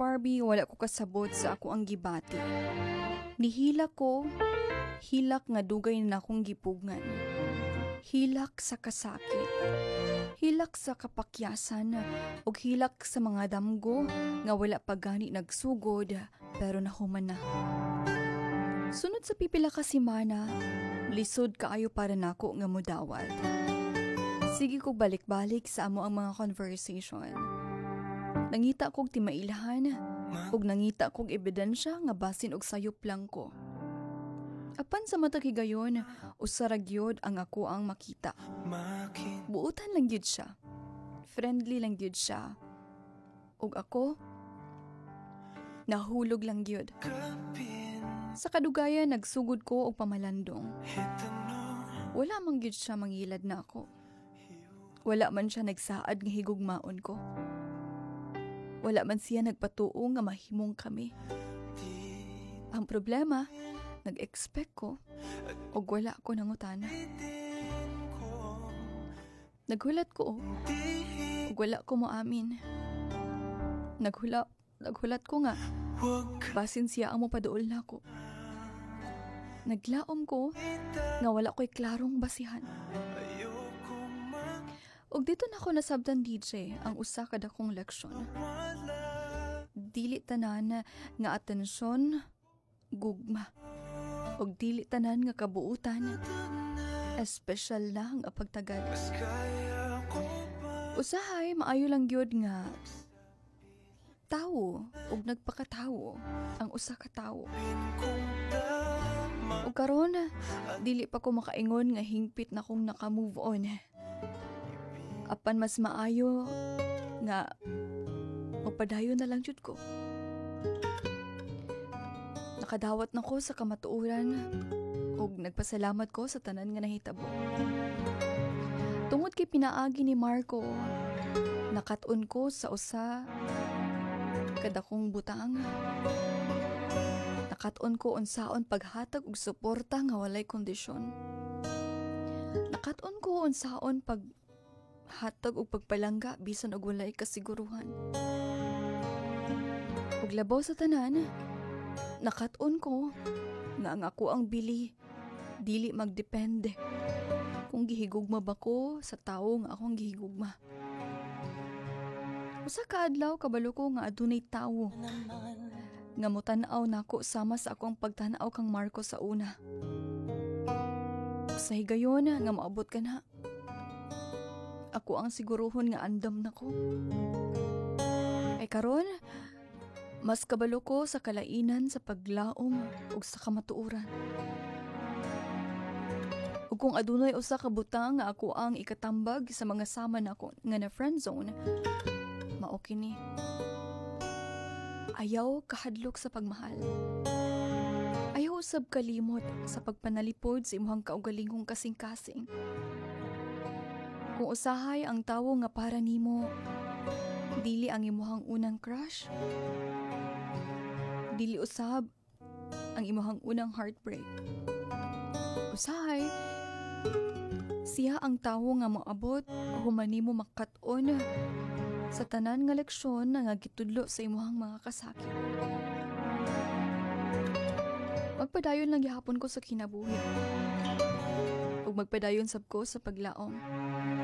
Barbie, wala ko kasabot sa ako ang gibati. Nihilak ko, hilak nga dugay na akong gipugngan. Hilak sa kasakit. Hilak sa kapakyasan ug hilak sa mga damgo nga wala pa gani nagsugod pero nahuman na. Sunod sa pipila ka semana, lisod kaayo para nako nga mudawat. Sige ko balik-balik sa amo ang mga conversation. Nangita kog timailahan ug nangita kog ebidensya nga basin og sayop lang ko. Apan sa matag higayon, usa ra gyud ang ako ang makita. Buutan lang gyud siya. Friendly lang gyud siya. Ug ako, nahulog lang gyud. Sa kadugayan, nagsugod ko og pamalandong. Wala man gyud siya mangilad na ako. Wala man siya nagsaad nga higugmaon ko. Wala man siya nagpatuo nga mahimong kami. Ang problema, nag-expect ko og wala ko nangutana. Naghulat ko og wala ko moamin. Naghulat ko nga basin siya ang mopaduol nako. Naglaom ko nga wala ko'y klarong basihan. Og dito na ako nasabtan DJ ang usa ka dakong leksyon. Dili tanan nga atensyon, gugma. Og dili tanan nga kabuutan, espesyal lang ang pagtagad. Usahay maayo lang gyud nga tawo og nagpakatawo ang usa ka tawo. Ug karon dili pa ko makaingon nga hingpit na kong naka-move on. Apan mas maayo nga magpadayon na lang jud ko. Nakadawat na ko sa kamatuoran ug nagpasalamat ko sa tanan nga nahitabo. Tungod kay pinaagi ni Marco, nakat-on ko sa usa kadakong butang. Nakat-on ko unsaon paghatag og suporta nga walay kondisyon. Nakat-on ko unsaon paghatag og pagpalangga bisan og walay kasiguruhan. Ug labaw sa tanan, nakat-on ko nga ang ako ang bili dili magdepende kung gihigugma ba ko sa tawo nga akong gihigugma. Usa ka adlaw kabalo ko nga adunay tawo nga motan-aw nako sama sa akong pagtan-aw kang Marco sa una. Sa higayon nga moabot ka na, ako ang siguruhon nga andam nako. Ay karon, mas kabalo ko sa kalainan sa paglaom ug sa kamatuoran. Ug kung adunay usa ka butang nga ako ang ikatambag sa mga sama nako nga na friendzone, mao kini. Ayaw kahadlok sa pagmahal. Ayaw usab kalimot sa pagpanalipod sa imong kaugalingong kasing-kasing. Kung usahay ang tawo nga para nimo, dili ang imong unang crush, dili usab ang imong unang heartbreak. Usahay, siya ang tawo nga moabot human nimo makat-on sa tanan nga leksyon nga gitudlo sa imong mga kasakit. Magpadayon lang gihapon ko sa kinabuhi. Ug magpadayon sab ko sa paglaom.